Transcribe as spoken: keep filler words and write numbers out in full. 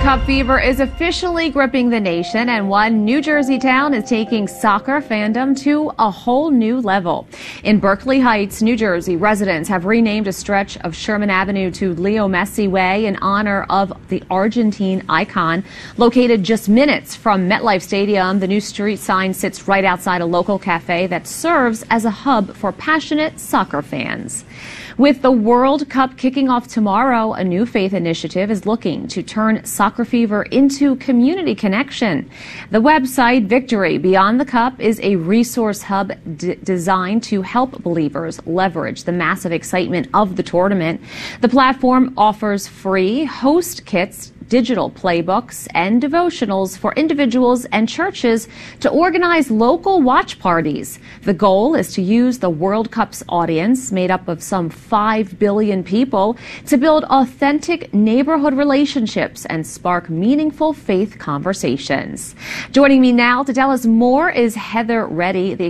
Cup fever is officially gripping the nation, and one New Jersey town is taking soccer fandom to a whole new level. In Berkeley Heights, New Jersey, residents have renamed a stretch of Sherman Avenue to Leo Messi Way in honor of the Argentine icon. Located just minutes from MetLife Stadium, the new street sign sits right outside a local cafe that serves as a hub for passionate soccer fans. With the World Cup kicking off tomorrow, a new faith initiative is looking to turn soccer fever into community connection. The website Victory Beyond the Cup is a resource hub d- designed to help believers leverage the massive excitement of the tournament. The platform offers free host kits, digital playbooks, and devotionals for individuals and churches to organize local watch parties. The goal is to use the World Cup's audience, made up of some five billion people, to build authentic neighborhood relationships and spark meaningful faith conversations. Joining me now to tell us more is Heather Reddy, the